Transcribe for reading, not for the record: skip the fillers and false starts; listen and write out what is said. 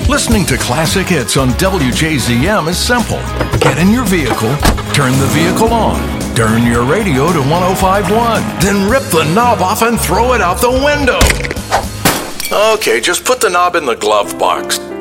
Listening to classic hits on WJZM is simple. Get in your vehicle, turn the vehicle on, turn your radio to 105.1, then rip the knob off and throw it out the window. Okay, just put the knob in the glove box.